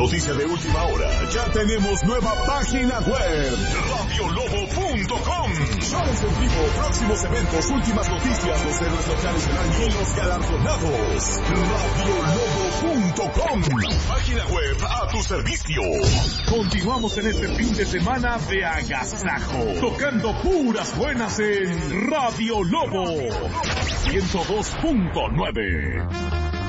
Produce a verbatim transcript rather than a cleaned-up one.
Noticia de última hora. Ya tenemos nueva página web. radio lobo punto com. Shows en vivo, próximos eventos, últimas noticias, los héroes locales del año y los galardonados. radio lobo punto com. Página web a tu servicio. Continuamos en este fin de semana de agasajo, tocando puras buenas en Radio Lobo ciento dos punto nueve.